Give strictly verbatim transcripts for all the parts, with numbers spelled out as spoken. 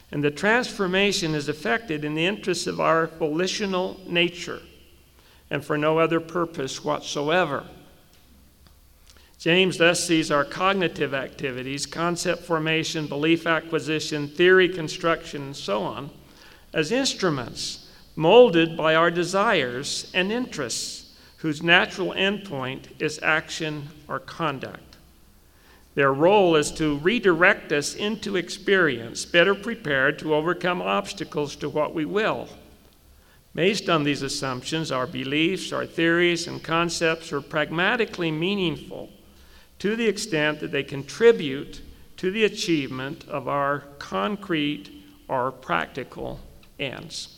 And the transformation is effected in the interests of our volitional nature and for no other purpose whatsoever. James thus sees our cognitive activities, concept formation, belief acquisition, theory construction, and so on, as instruments molded by our desires and interests, whose natural endpoint is action or conduct. Their role is to redirect us into experience, better prepared to overcome obstacles to what we will. Based on these assumptions, our beliefs, our theories, and concepts are pragmatically meaningful to the extent that they contribute to the achievement of our concrete or practical ends.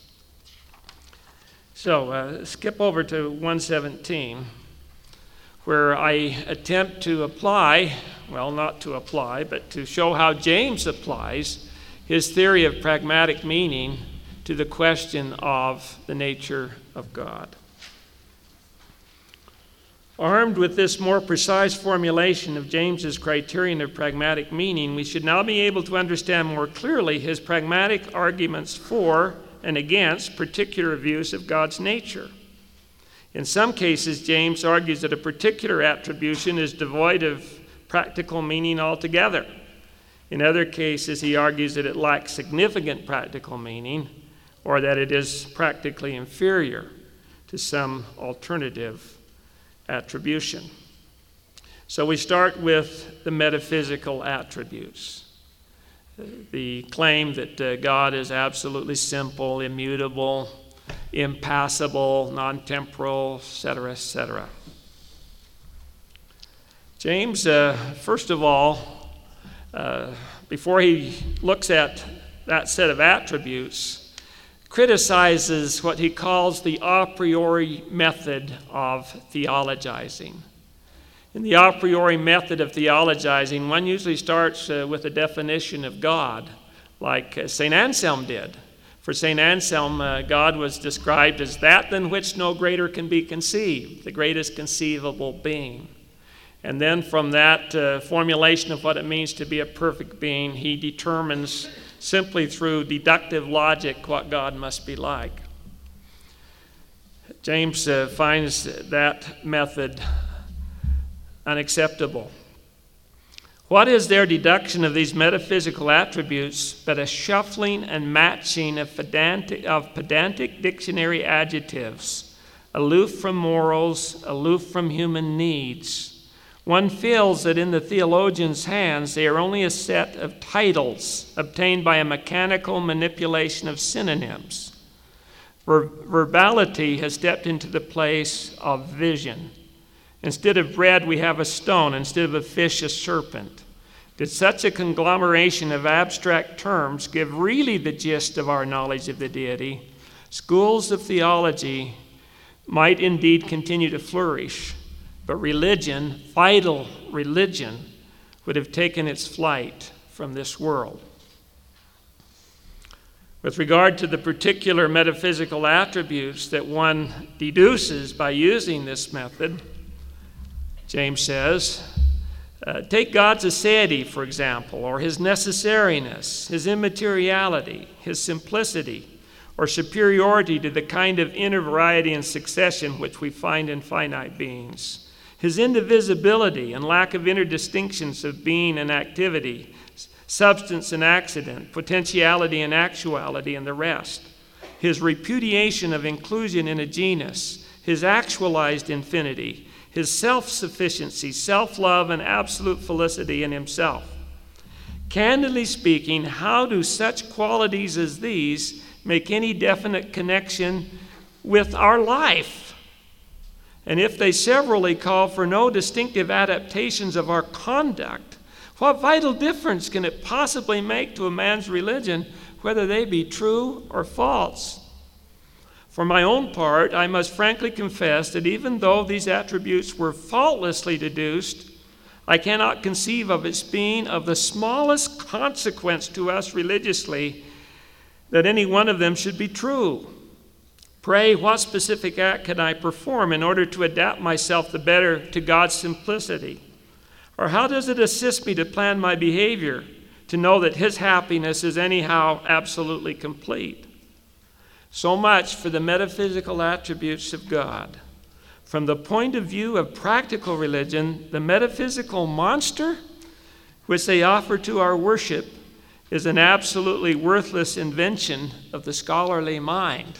So, uh, skip over to one seventeen, where I attempt to apply, well, not to apply, but to show how James applies his theory of pragmatic meaning to the question of the nature of God. Armed with this more precise formulation of James's criterion of pragmatic meaning, we should now be able to understand more clearly his pragmatic arguments for and against particular views of God's nature. In some cases, James argues that a particular attribution is devoid of practical meaning altogether. In other cases, he argues that it lacks significant practical meaning, or that it is practically inferior to some alternative attribution. So we start with the metaphysical attributes. The claim that uh, God is absolutely simple, immutable, impassible, non-temporal, et cetera, et cetera. James, uh, first of all, uh, before he looks at that set of attributes, criticizes what he calls the a priori method of theologizing. In the a priori method of theologizing, one usually starts uh, with a definition of God, like uh, Saint Anselm did. For Saint Anselm, uh, God was described as that than which no greater can be conceived, the greatest conceivable being. And then from that uh, formulation of what it means to be a perfect being, he determines simply through deductive logic what God must be like. James uh, finds that method unacceptable. What is their deduction of these metaphysical attributes but a shuffling and matching of pedantic, of pedantic dictionary adjectives, aloof from morals, aloof from human needs? One feels that in the theologian's hands they are only a set of titles obtained by a mechanical manipulation of synonyms. Ver- verbality has stepped into the place of vision. Instead of bread, we have a stone. Instead of a fish, a serpent. Did such a conglomeration of abstract terms give really the gist of our knowledge of the deity, schools of theology might indeed continue to flourish. But religion, vital religion, would have taken its flight from this world. With regard to the particular metaphysical attributes that one deduces by using this method, James says, uh, take God's aseity, for example, or his necessariness, his immateriality, his simplicity, or superiority to the kind of inner variety and succession which we find in finite beings. His indivisibility and lack of inner distinctions of being and activity, substance and accident, potentiality and actuality, and the rest. His repudiation of inclusion in a genus, his actualized infinity, his self-sufficiency, self-love, and absolute felicity in himself. Candidly speaking, how do such qualities as these make any definite connection with our life? And if they severally call for no distinctive adaptations of our conduct, what vital difference can it possibly make to a man's religion, whether they be true or false? For my own part, I must frankly confess that even though these attributes were faultlessly deduced, I cannot conceive of its being of the smallest consequence to us religiously that any one of them should be true. Pray, what specific act can I perform in order to adapt myself the better to God's simplicity? Or how does it assist me to plan my behavior, to know that his happiness is anyhow absolutely complete. So much for the metaphysical attributes of God. From the point of view of practical religion, the metaphysical monster which they offer to our worship is an absolutely worthless invention of the scholarly mind.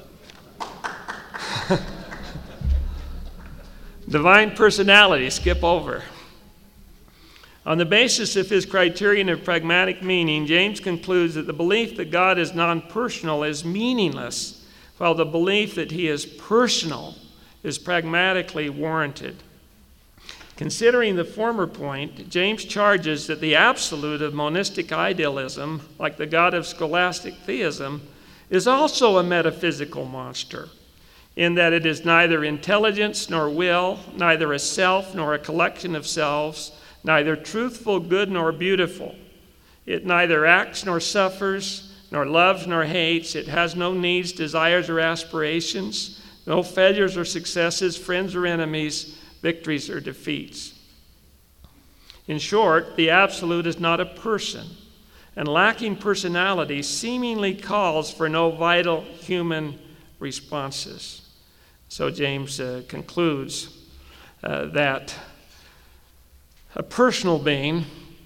Divine personality, skip over. On the basis of his criterion of pragmatic meaning, James concludes that the belief that God is non-personal is meaningless, while the belief that he is personal is pragmatically warranted. Considering the former point, James charges that the absolute of monistic idealism, like the God of scholastic theism, is also a metaphysical monster, in that it is neither intelligence nor will, neither a self nor a collection of selves, neither truthful, good, nor beautiful. It neither acts nor suffers, nor loves nor hates. It has no needs, desires, or aspirations, no failures or successes, friends or enemies, victories or defeats. In short, the absolute is not a person, and lacking personality seemingly calls for no vital human responses. So James uh, concludes uh, that a personal being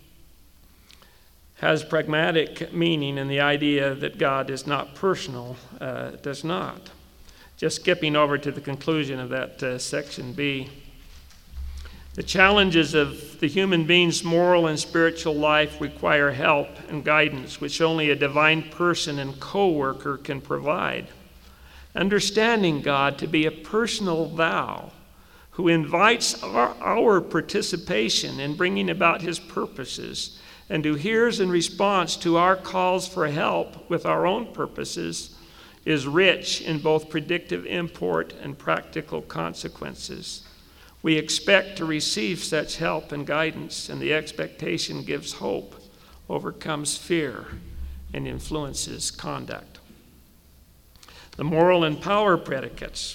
has pragmatic meaning, and the idea that God is not personal uh, does not. Just skipping over to the conclusion of that uh, section B. The challenges of the human being's moral and spiritual life require help and guidance, which only a divine person and co-worker can provide. Understanding God to be a personal thou, who invites our, our participation in bringing about his purposes, and who hears in response to our calls for help with our own purposes, is rich in both predictive import and practical consequences. We expect to receive such help and guidance, and the expectation gives hope, overcomes fear, and influences conduct. The moral and power predicates.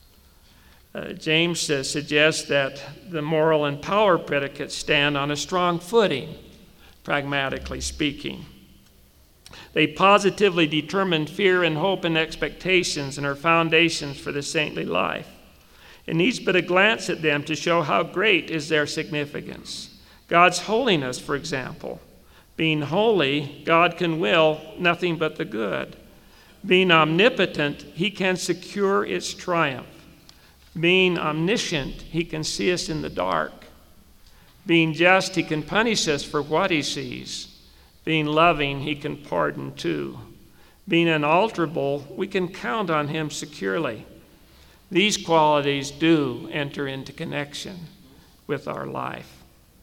Uh, James uh, suggests that the moral and power predicates stand on a strong footing, pragmatically speaking. They positively determine fear and hope and expectations and are foundations for the saintly life. It needs but a glance at them to show how great is their significance. God's holiness, for example. Being holy, God can will nothing but the good. Being omnipotent, he can secure its triumph. Being omniscient, he can see us in the dark. Being just, he can punish us for what he sees. Being loving, he can pardon too. Being unalterable, we can count on him securely. These qualities do enter into connection with our life.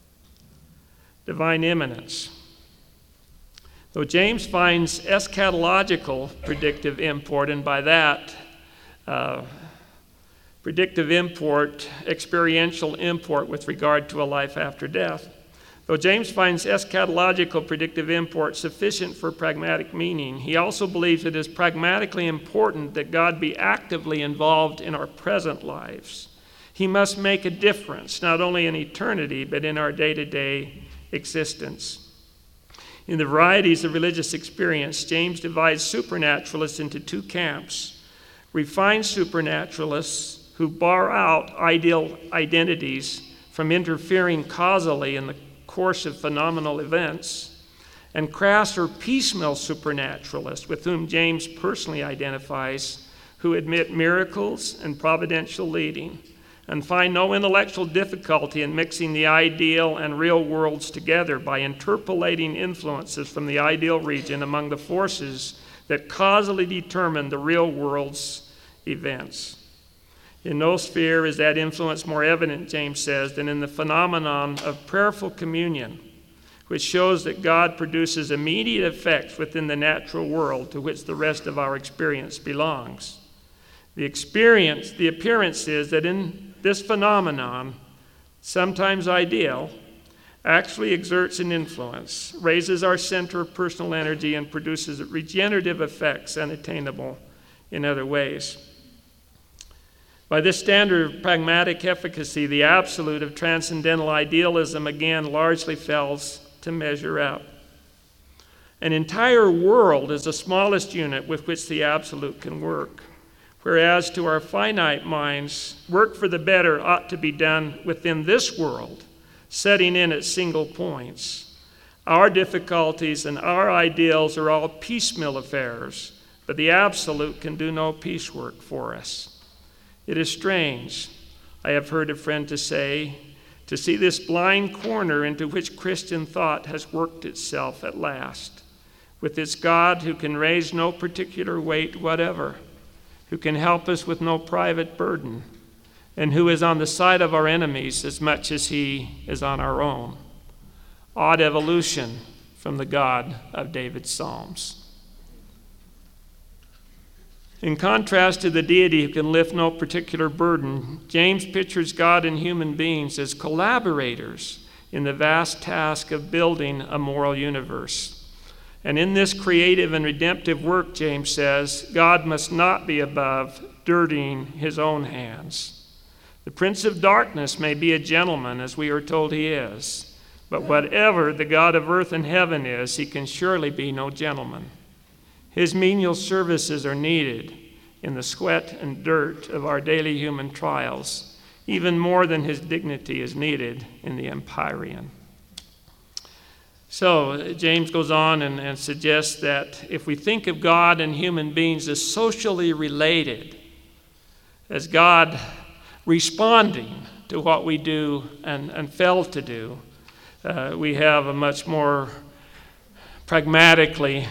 Divine immanence. Though James finds eschatological predictive import, and by that, uh, predictive import, experiential import with regard to a life after death, though James finds eschatological predictive import sufficient for pragmatic meaning, he also believes it is pragmatically important that God be actively involved in our present lives. He must make a difference, not only in eternity, but in our day-to-day existence. In the varieties of religious experience, James divides supernaturalists into two camps: refined supernaturalists who bar out ideal identities from interfering causally in the course of phenomenal events, and crass or piecemeal supernaturalists, with whom James personally identifies, who admit miracles and providential leading, and find no intellectual difficulty in mixing the ideal and real worlds together by interpolating influences from the ideal region among the forces that causally determine the real world's events. In no sphere is that influence more evident, James says, than in the phenomenon of prayerful communion, which shows that God produces immediate effects within the natural world to which the rest of our experience belongs. The experience, the appearance is that in this phenomenon, sometimes ideal, actually exerts an influence, raises our center of personal energy, and produces regenerative effects unattainable in other ways. By this standard of pragmatic efficacy, the absolute of transcendental idealism again largely fails to measure up. An entire world is the smallest unit with which the absolute can work. Whereas to our finite minds, work for the better ought to be done within this world, setting in at single points. Our difficulties and our ideals are all piecemeal affairs, but the absolute can do no piecework for us. It is strange, I have heard a friend to say, to see this blind corner into which Christian thought has worked itself at last, with its God who can raise no particular weight whatever, who can help us with no private burden, and who is on the side of our enemies as much as he is on our own. Odd evolution from the God of David's Psalms. In contrast to the deity who can lift no particular burden, James pictures God and human beings as collaborators in the vast task of building a moral universe. And in this creative and redemptive work, James says, God must not be above dirtying his own hands. The prince of darkness may be a gentleman, as we are told he is, but whatever the God of earth and heaven is, he can surely be no gentleman. His menial services are needed in the sweat and dirt of our daily human trials, even more than his dignity is needed in the empyrean. So James goes on and, and suggests that if we think of God and human beings as socially related, as God responding to what we do and, and fail to do, uh, we have a much more pragmatically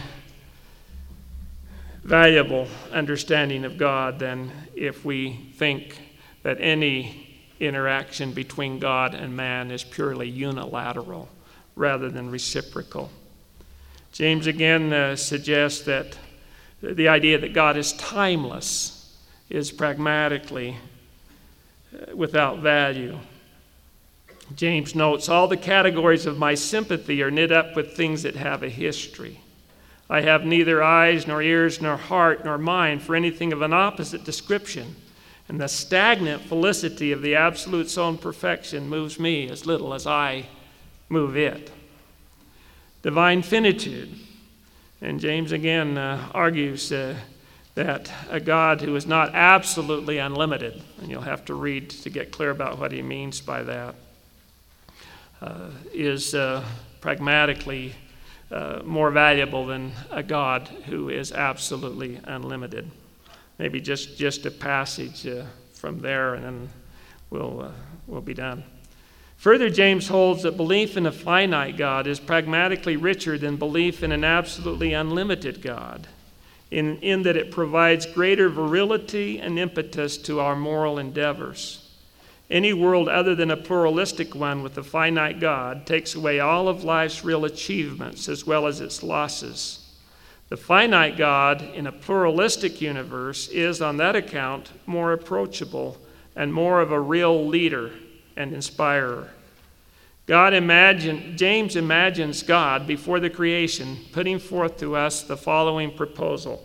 valuable understanding of God than if we think that any interaction between God and man is purely unilateral rather than reciprocal. James again uh, suggests that the idea that God is timeless is pragmatically uh, without value. James notes, all the categories of my sympathy are knit up with things that have a history. I have neither eyes nor ears nor heart nor mind for anything of an opposite description, and the stagnant felicity of the Absolute's own perfection moves me as little as I move it. Divine finitude. And James again uh, argues uh, that a God who is not absolutely unlimited, and you'll have to read to get clear about what he means by that, uh, is uh, pragmatically Uh, more valuable than a God who is absolutely unlimited. Maybe just, just a passage uh, from there, and then we'll, uh, we'll be done. Further, James holds that belief in a finite God is pragmatically richer than belief in an absolutely unlimited God, in, in that it provides greater virility and impetus to our moral endeavors. Any world other than a pluralistic one with a finite God takes away all of life's real achievements as well as its losses. The finite God in a pluralistic universe is, on that account, more approachable and more of a real leader and inspirer. God imagine, James imagines God before the creation putting forth to us the following proposal.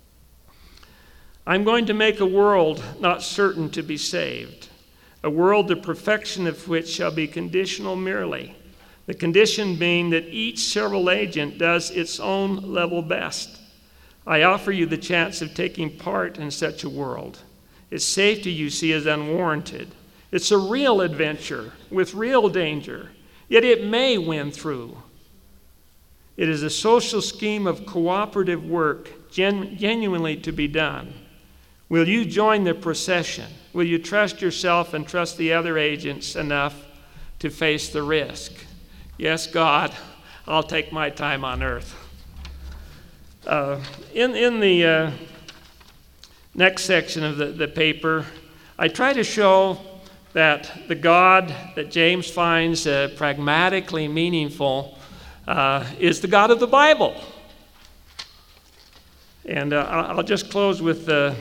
I'm going to make a world not certain to be saved, a world the perfection of which shall be conditional merely, the condition being that each several agent does its own level best. I offer you the chance of taking part in such a world. Its safety, you see, is unwarranted. It's a real adventure with real danger, yet it may win through. It is a social scheme of cooperative work gen- genuinely to be done. Will you join the procession? Will you trust yourself and trust the other agents enough to face the risk? Yes, God, I'll take my time on earth. Uh, in, in the uh, next section of the, the paper, I try to show that the God that James finds uh, pragmatically meaningful uh, is the God of the Bible. And uh, I'll just close with uh,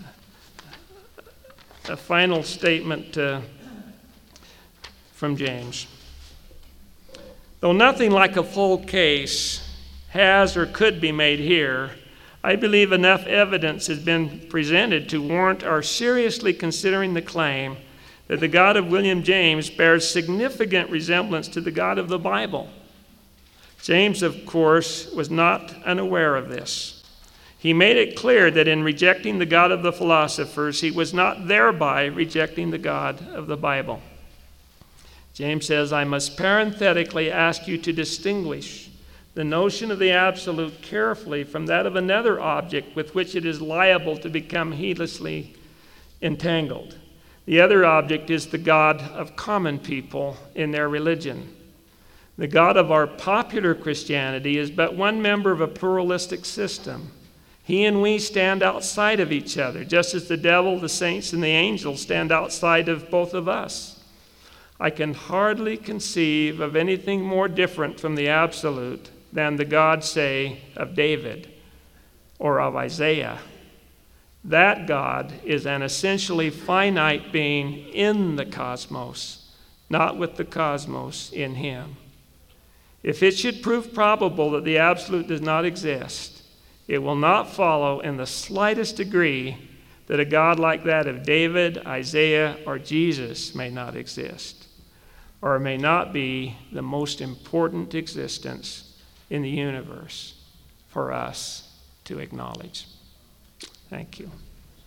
a final statement uh, from James. Though nothing like a full case has or could be made here, I believe enough evidence has been presented to warrant our seriously considering the claim that the God of William James bears significant resemblance to the God of the Bible. James, of course, was not unaware of this. He made it clear that in rejecting the God of the philosophers, he was not thereby rejecting the God of the Bible. James says, I must parenthetically ask you to distinguish the notion of the absolute carefully from that of another object with which it is liable to become heedlessly entangled. The other object is the God of common people in their religion. The God of our popular Christianity is but one member of a pluralistic system. He and we stand outside of each other, just as the devil, the saints, and the angels stand outside of both of us. I can hardly conceive of anything more different from the absolute than the God, say, of David or of Isaiah. That God is an essentially finite being in the cosmos, not with the cosmos in him. If it should prove probable that the absolute does not exist, it will not follow in the slightest degree that a God like that of David, Isaiah, or Jesus may not exist, or may not be the most important existence in the universe for us to acknowledge. Thank you.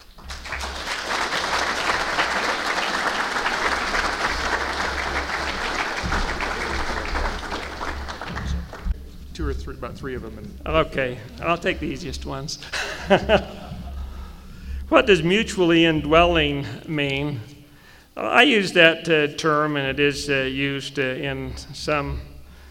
Two or three, about three of them. And Okay, I'll take the easiest ones. What does mutually indwelling mean? I use that uh, term, and it is uh, used uh, in some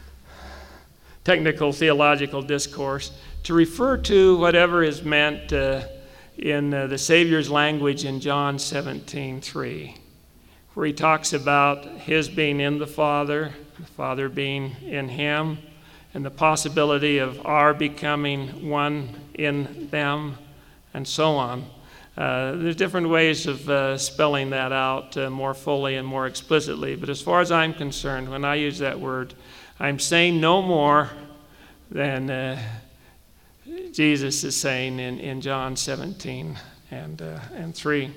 technical theological discourse to refer to whatever is meant uh, in uh, the Savior's language in John seventeen three, where he talks about his being in the Father, the Father being in him, and the possibility of our becoming one in them, and so on. Uh, there's different ways of uh, spelling that out uh, more fully and more explicitly, but as far as I'm concerned, when I use that word, I'm saying no more than uh, Jesus is saying in, in John seventeen and, uh, and three.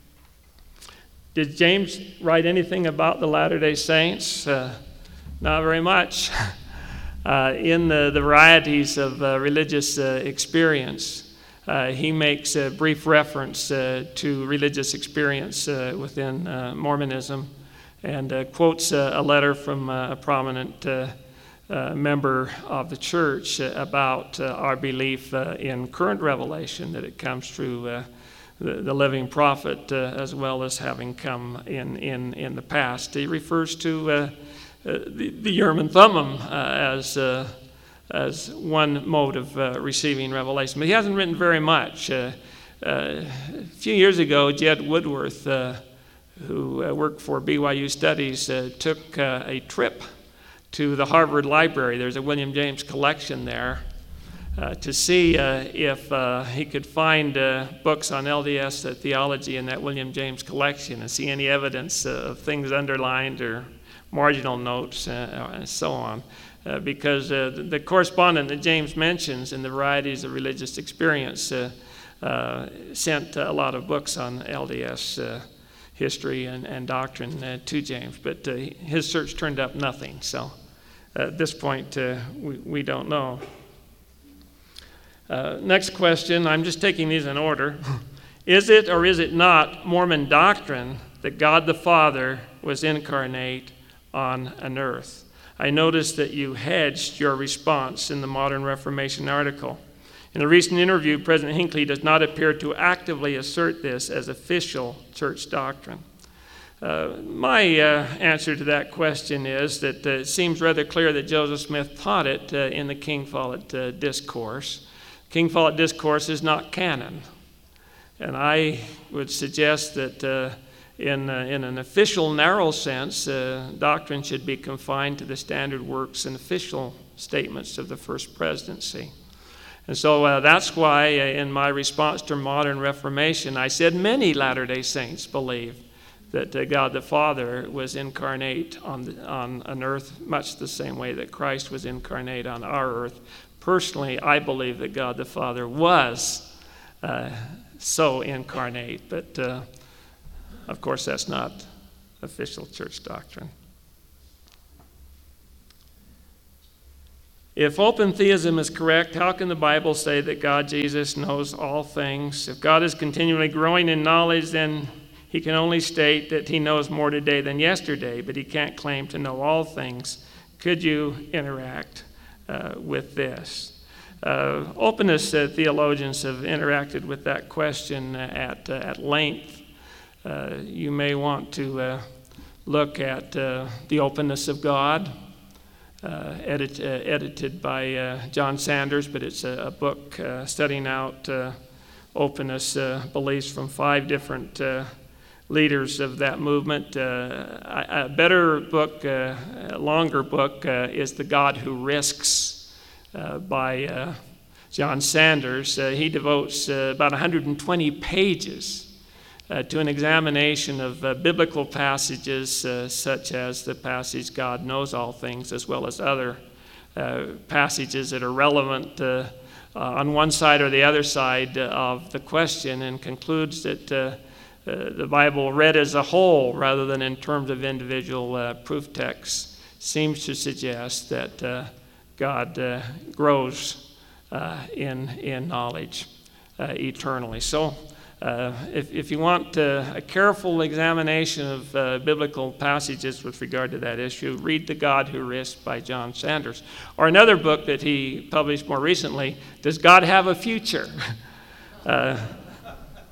Did James write anything about the Latter-day Saints? Uh, not very much. Uh, in the, the varieties of uh, religious uh, experience, uh, he makes a brief reference uh, to religious experience uh, within uh, Mormonism, and uh, quotes uh, a letter from uh, a prominent uh, uh, member of the church uh, about uh, our belief uh, in current revelation, that it comes through uh, the, the living prophet uh, as well as having come in, in, in the past. He refers to uh, Uh, the, the Urim and Thummim uh, as uh, as one mode of uh, receiving revelation. But he hasn't written very much. Uh, uh, a few years ago, Jed Woodworth, uh, who uh, worked for B Y U Studies, uh, took uh, a trip to the Harvard Library. There's a William James collection there uh, to see uh, if uh, he could find uh, books on L D S uh, theology in that William James collection and see any evidence uh, of things underlined or marginal notes, uh, and so on, uh, because uh, the, the correspondent that James mentions in the varieties of religious experience uh, uh, sent a lot of books on L D S uh, history and, and doctrine uh, to James, but uh, his search turned up nothing. So uh, at this point, uh, we, we don't know. Uh, next question, I'm just taking these in order. Is it or is it not Mormon doctrine that God the Father was incarnate on an earth? I noticed that you hedged your response in the Modern Reformation article. In a recent interview, President Hinckley does not appear to actively assert this as official church doctrine. Uh, my uh, answer to that question is that uh, it seems rather clear that Joseph Smith taught it uh, in the King Follett uh, Discourse. King Follett Discourse is not canon, and I would suggest that uh, In, uh, in an official, narrow sense, uh, doctrine should be confined to the standard works and official statements of the First Presidency. And so uh, that's why uh, in my response to Modern Reformation, I said many Latter-day Saints believe that uh, God the Father was incarnate on, the, on an earth much the same way that Christ was incarnate on our earth. Personally, I believe that God the Father was uh, so incarnate, but uh, of course, that's not official church doctrine. If open theism is correct, how can the Bible say that God, Jesus, knows all things? If God is continually growing in knowledge, then he can only state that he knows more today than yesterday, but he can't claim to know all things. Could you interact uh, with this? Uh, openness uh, theologians have interacted with that question at, uh, at length. Uh, you may want to uh, look at uh, The Openness of God, uh, edit, uh, edited by uh, John Sanders, but it's a, a book uh, studying out uh, openness uh, beliefs from five different uh, leaders of that movement. Uh, a, a better book, uh, a longer book, uh, is The God Who Risks uh, by uh, John Sanders. Uh, he devotes uh, about one hundred twenty pages Uh, to an examination of uh, biblical passages uh, such as the passage God knows all things, as well as other uh, passages that are relevant uh, uh, on one side or the other side of the question, and concludes that uh, uh, the Bible read as a whole rather than in terms of individual uh, proof texts seems to suggest that uh, God uh, grows uh, in, in knowledge uh, eternally. So Uh, if, if you want uh, a careful examination of uh, biblical passages with regard to that issue, read The God Who Risks by John Sanders. Or another book that he published more recently, Does God Have a Future? uh,